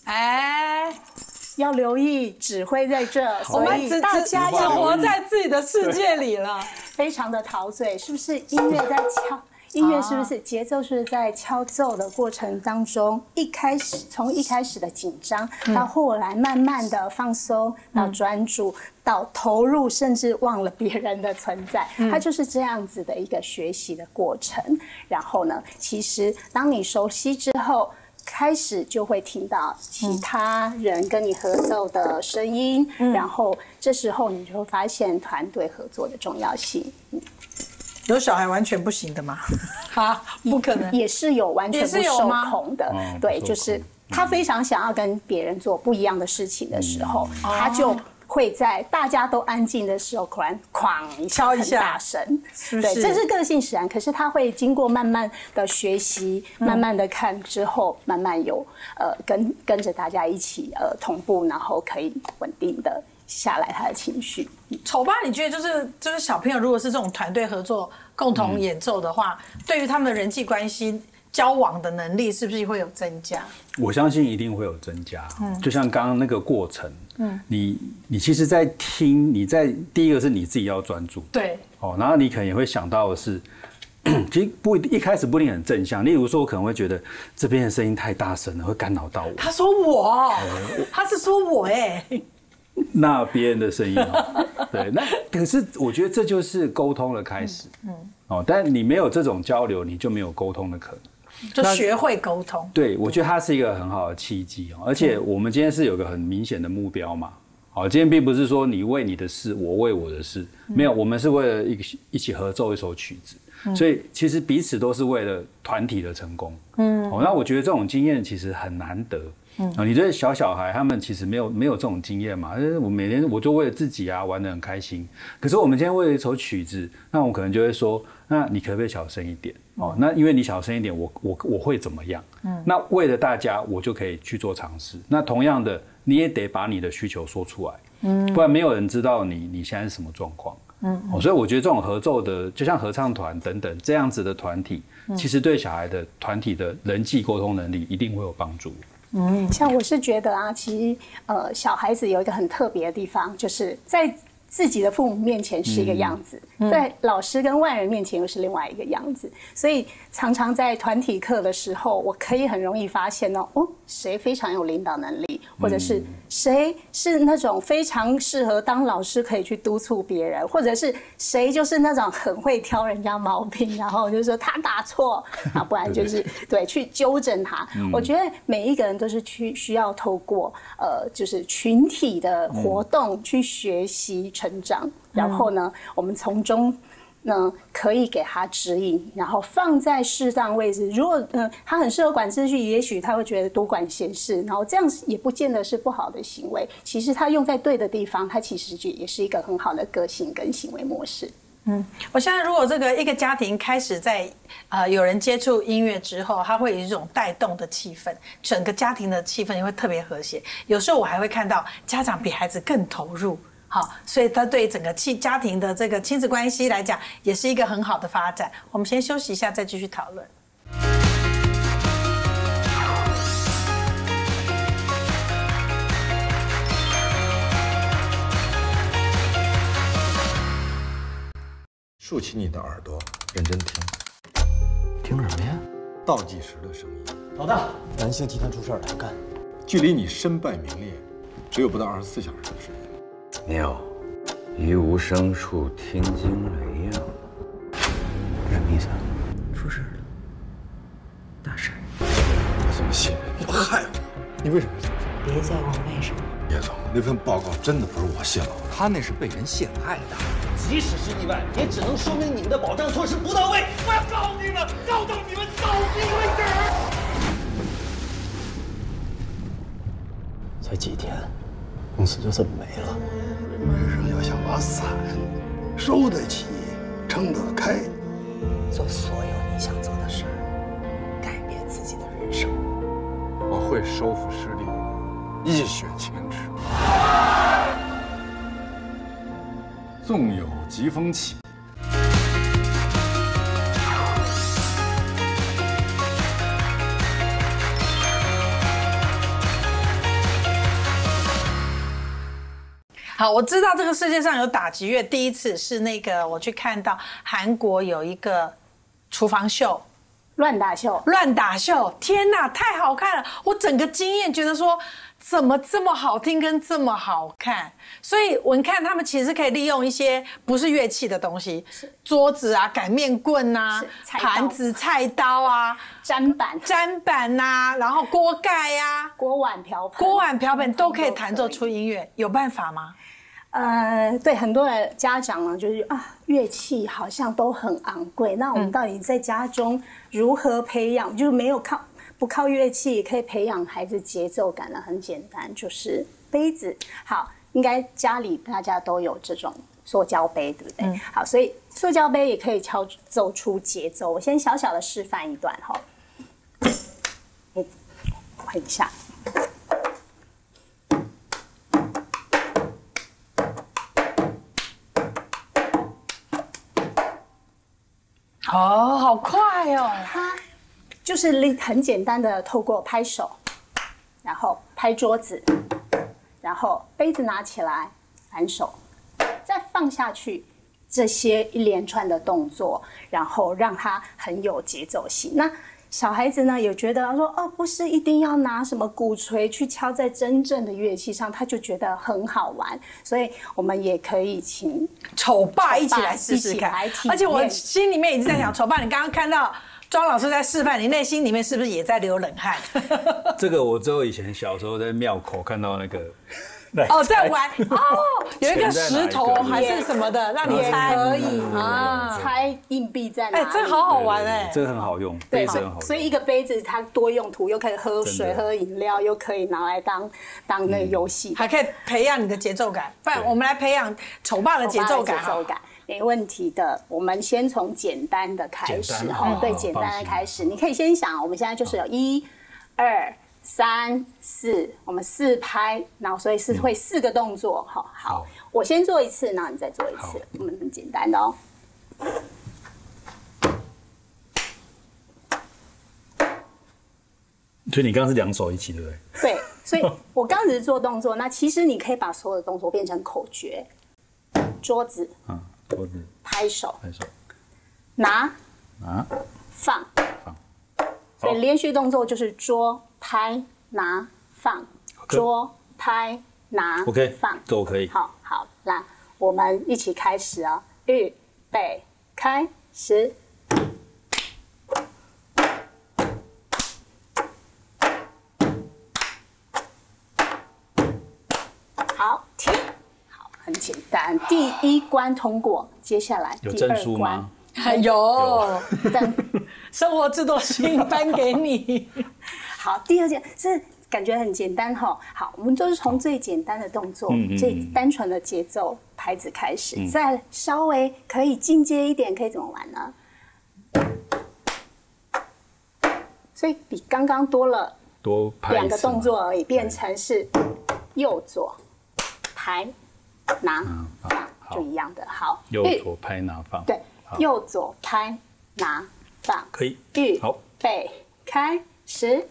哎， 要留意指挥在这， 我们只活在自己的世界里了， 非常的陶醉，是不是？音乐在敲。音乐是不是节奏是在敲奏的过程当中，从一开始的紧张，到后来慢慢的放松，到专注，到投入，甚至忘了别人的存在，它就是这样子的一个学习的过程。然后呢，其实当你熟悉之后，开始就会听到其他人跟你合奏的声音，然后这时候你就会发现团队合作的重要性。 有小孩完全不行的吗？啊，不可能， 也是有完全不受控的。对，就是他非常想要跟别人做不一样的事情的时候，他就会在大家都安静的时候，突然哐一下很大声，对，这是个性使然。可是他会经过慢慢的学习，慢慢的看之后，慢慢有跟着大家一起同步，然后可以稳定的下来他的情绪。 丑爸，你觉得就是小朋友如果是这种团队合作、共同演奏的话，对于他们的人际关系、交往的能力，是不是会有增加？ 我相信一定会有增加。就像刚刚那个过程，你其实，在听，第一个是你自己要专注， 对， 然后你可能也会想到的是，其实一开始不一定很正向。例如说，我可能会觉得这边的声音太大声了，会干扰到我。 他说我，他是说我那别人的声音对，那可是我觉得这就是沟通的开始，但你没有这种交流，你就没有沟通的可能， 就学会沟通。 对，我觉得它是一个很好的契机，而且我们今天是有个很明显的目标嘛，今天并不是说你为你的事，我为我的事，没有，我们是为了一起合奏一首曲子，所以其实彼此都是为了团体的成功，那我觉得这种经验其实很难得。你觉得小孩他们其实没有这种经验嘛？我每天我就为了自己啊玩得很开心。可是我们今天为了一首曲子，那我可能就会说，那你可不可以小声一点？那因为你小声一点，我会怎么样？那为了大家，我就可以去做尝试。那同样的，你也得把你的需求说出来，不然没有人知道你现在是什么状况。所以我觉得这种合奏的，就像合唱团等等这样子的团体，其实对小孩的团体的人际沟通能力一定会有帮助。 像我是觉得啊，其实小孩子有一个很特别的地方，就是在自己的父母面前是一个样子，在老师跟外人面前又是另外一个样子，所以常常在团体课的时候，我可以很容易发现谁非常有领导能力，或者是谁是那种非常适合当老师可以去督促别人，或者是谁就是那种很会挑人家毛病，然后就说他打错啊，不然就是对去纠正他。我觉得每一个人都是需要透过就是群体的活动去学习成长，然后呢，我们从中呢可以给他指引，然后放在适当位置。如果他很适合管秩序，也许他会觉得多管闲事，然后这样也不见得是不好的行为。其实他用在对的地方，他其实也是一个很好的个性跟行为模式。 我相信如果一个家庭开始在有人接触音乐之后，他会有一种带动的气氛，整个家庭的气氛也会特别和谐。有时候我还会看到家长比孩子更投入。好，所以他对整个家庭的这个亲子关系来讲，也是一个很好的发展。我们先休息一下，再继续讨论。 竖起你的耳朵，认真听。 听什么呀？ 倒计时的声音。 老大，南星集团出事了，来干！ 距离你身败名裂，只有不到24小时的时间。 妙，于无声处听惊雷呀！什么意思啊？出事了，大事！ 我怎么信任你？害我！你为什么要这么别再问为什么。 叶总，那份报告真的不是我泄露的， 他那是被人陷害的。即使是意外，也只能说明你们的保障措施不到位。我要告你们，告到你们倒闭为止！才几天，公司就这么没了。 人生要想把伞收得起，撑得开， 做所有你想做的事儿，改变自己的人生。 我会收复失地，一雪前耻。纵有疾风起。 好，我知道这个世界上有打击乐，第一次是那个我去看到韩国有一个厨房秀。 乱打秀， 天哪，太好看了！我整个经验觉得说，怎么这么好听跟这么好看？所以我看他们其实可以利用一些不是乐器的东西，桌子啊、擀面棍啊、盘子、菜刀啊、 砧板啊，然后锅盖啊、 锅碗瓢盆都可以弹奏出音乐，有办法吗？ 对很多的家长呢，就是乐器好像都很昂贵，那我们到底在家中如何培养？就是不靠乐器也可以培养孩子节奏感呢？很简单，就是杯子。好，应该家里大家都有这种塑胶杯，对不对？好，所以塑胶杯也可以敲奏出节奏。我先小小的示范一段哈，换一下。 哦，好快哦！ 它就是很简单的，透过拍手，然后拍桌子，然后杯子拿起来，反手，再放下去，这些一连串的动作，然后让它很有节奏性。那小孩子呢，也觉得说不是一定要拿什么鼓槌去敲在真正的乐器上，他就觉得很好玩。所以我们也可以请丑爸一起来试试看。而且我心里面一直在想，丑爸，你刚刚看到庄老师在示范，你内心里面是不是也在流冷汗？ 这个我只有以前小时候在庙口看到那个。 在玩有一个石头还是什么的，让你猜可以猜硬币在哪里。 这好好玩这个很好用， 对，所以一个杯子它多用途，又可以喝水、喝饮料，又可以拿来当那个游戏， 还可以培养你的节奏感。不然我们来培养丑爸的节奏感。 没问题的。我们先从简单的开始对，简单的开始。你可以先想，我们现在就是有1、2、3、4，我们4拍，然后所以是会4个动作。好，我先做一次，然后你再做一次，我们很简单的哦。 所以你刚刚是2手一起，对不对？ 对，所以我刚只是做动作，那其实你可以把所有的动作变成口诀：桌子，拍手，拿，放。所以连续动作就是桌、拍、拿、放，桌、拍、拿、放， 都可以。 好，那我们一起开始啊！预备，开始。好，停。好，很简单，第1关通过，接下来第2关。 有，生活制作新颁给你。 好，第2件是感觉很简单哈。好，我们就是从最简单的动作、最单纯的节奏拍子开始，再稍微可以进阶一点，可以怎么玩呢？所以比刚刚多2个动作而已，变成是右左拍拿放，就一样的。好， 右左拍拿放。 对。右左拍拿放， 可以。 预备开始。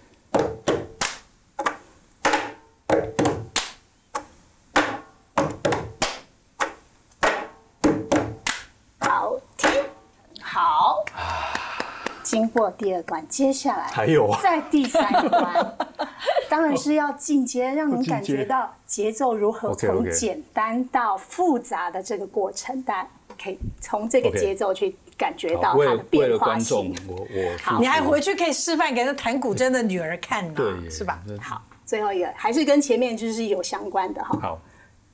好，停。好。经过第2关，接下来还有在第3关，当然是要进阶，让您感觉到节奏如何从简单到复杂的这个过程，大家可以从这个节奏去感觉到它的变化性。 好，你还回去可以示范给那弹古筝的女儿看呢，是吧？ 好，最后一个还是跟前面就是有相关的哈。 好，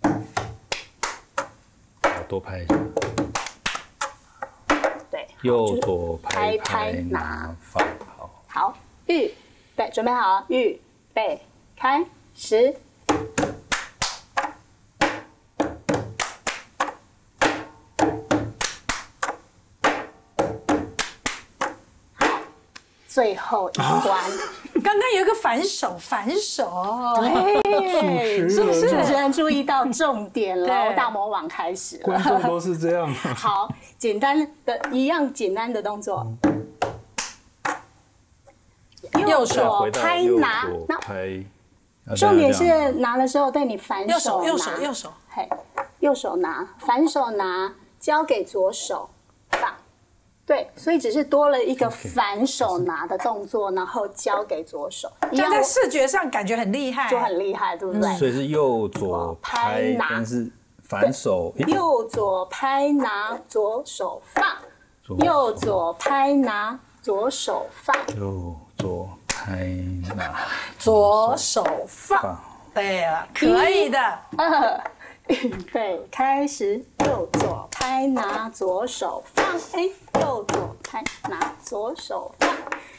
多拍一下。 对， 右左拍拿放。 好，预备，准备好，预备，开始。最后1关， 刚刚有一个反手， 对， 是不是？ 主持人注意到重点了，大魔王开始了。 观众都是这样。 好，简单的动作， 右手拍拿，拍， 重点是拿的时候，对你反手拿， 右手， 嘿，右手拿，反手拿，交给左手放。对，所以只是多了一个反手拿的动作，然后交给左手。 这样在视觉上感觉很厉害， 就很厉害，对不对？ 所以是右左拍，但是反手， 右左拍拿，左手放，右左拍拿，左手放， 右左拍拿， 左手放。对了，可以的。 预备开始，右左拍拿，左手放，右左拍拿，左手放。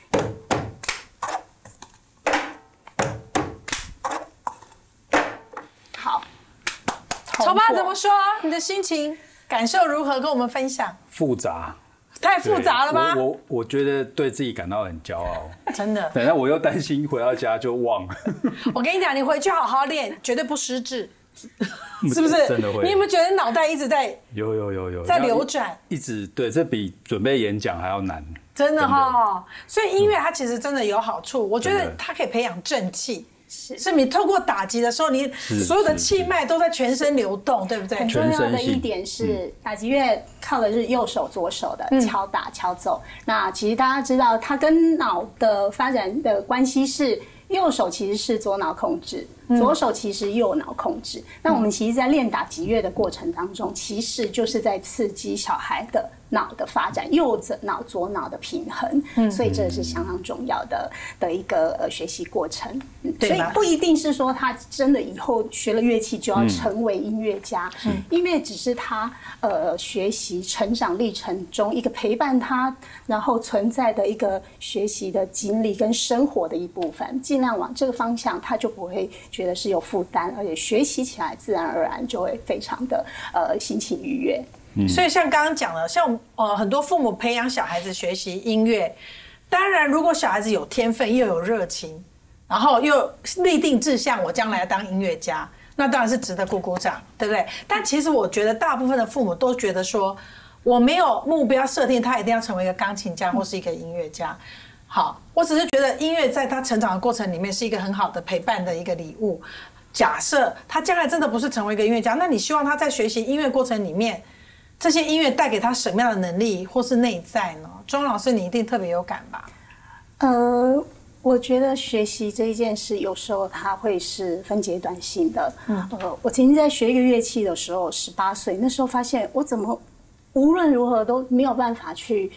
好， 丑爸怎么说？你的心情感受如何？跟我们分享。 复杂。 太复杂了吗？ 我觉得对自己感到很骄傲， 真的。 等下我又担心回到家就忘了。 我跟你讲，你回去好好练，绝对不失智，是不是？ 真的会。 你有没有觉得脑袋一直在有在流转？ 一直对，这比准备演讲还要难。 真的哈，所以音乐它其实真的有好处，我觉得它可以培养正气。是你透过打击的时候，你所有的气脉都在全身流动，对不对？ 很重要的一点是，打击乐靠的是右手、左手的敲打、敲奏。那其实大家知道，它跟脑的发展的关系是，右手其实是左脑控制，左手其实右脑控制。那我们其实，在练打击乐的过程当中，其实就是在刺激小孩的脑的发展，右脑左脑的平衡，所以这是相当重要的一个学习过程。所以不一定是说他真的以后学了乐器就要成为音乐家，音乐只是他学习成长历程中一个陪伴他，然后存在的一个学习的经历跟生活的一部分。尽量往这个方向，他就不会觉得是有负担，而且学习起来自然而然就会非常的心情愉悦。 所以像刚刚讲的，像很多父母培养小孩子学习音乐，当然如果小孩子有天分又有热情，然后又立定志向，我将来要当音乐家，那当然是值得鼓鼓掌，对不对？但其实我觉得大部分的父母都觉得说，我没有目标设定他一定要成为一个钢琴家或是一个音乐家。好，我只是觉得音乐在他成长的过程里面是一个很好的陪伴的一个礼物。假设他将来真的不是成为一个音乐家，那你希望他在学习音乐过程里面，这些音乐带给他什么样的能力或是内在呢？钟老师，你一定特别有感吧？ 我觉得学习这一件事，有时候它会是分阶段性的。我曾经在学一个乐器的时候，18岁，那时候发现我怎么无论如何都没有办法去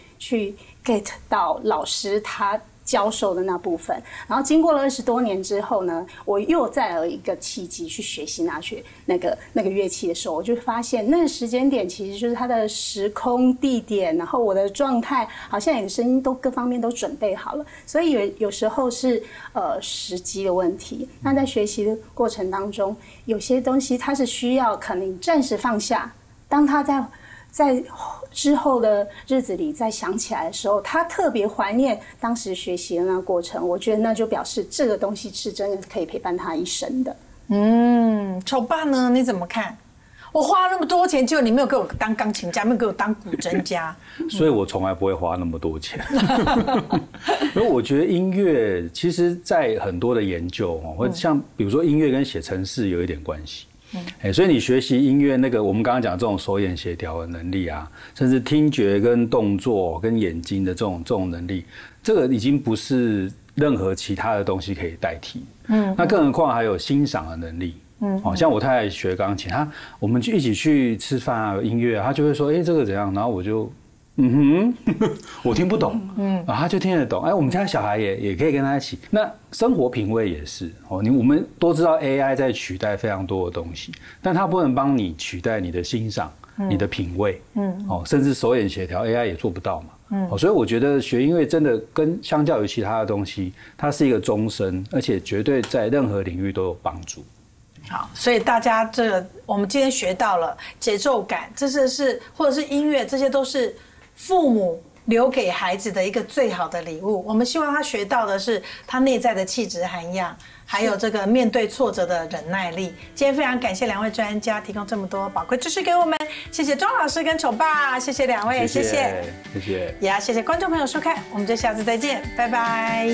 get 到老师他教授的那部分。然后经过了20多年之后呢，我又再有一个契机去学习那个乐器的时候，我就发现那个时间点其实就是它的时空地点，然后我的状态好像你的声音都各方面都准备好了，所以有时候是时机的问题。那在学习的过程当中，有些东西它是需要可能暂时放下，当它在之后的日子里再想起来的时候，他特别怀念当时学习的那个过程，我觉得那就表示这个东西是真的可以陪伴他一生的。 丑爸呢？你怎么看？我花了那么多钱，结果你没有给我当钢琴家，没有给我当古筝家， 所以我从来不会花那么多钱。因为我觉得音乐其实在很多的研究会像比如说音乐跟写程式有一点关系。所以你学习音乐那个我们刚刚讲这种手眼协调的能力啊，甚至听觉跟动作跟眼睛的这种能力，这个已经不是任何其他的东西可以代替。那更何况还有欣赏的能力。像我太太学钢琴，我们就一起去吃饭啊，有音乐啊，她就会说，这个怎样？然后我就我听不懂，然后他就听得懂。我们家小孩也可以跟他一起。那生活品味也是我们都知道 AI 在取代非常多的东西，但它不能帮你取代你的欣赏、你的品味，甚至手眼协调 AI 也做不到嘛。所以我觉得学音乐真的跟相较于其他的东西，它是一个终身，而且绝对在任何领域都有帮助。 好，所以大家我们今天学到了节奏感，这是或者是音乐，这些都是父母留给孩子的一个最好的礼物。我们希望他学到的是他内在的气质涵养，还有这个面对挫折的忍耐力。今天非常感谢2位专家提供这么多宝贵知识给我们，谢谢钟老师跟丑爸，谢谢2位，谢谢， 也要谢谢观众朋友收看，我们就下次再见，拜拜。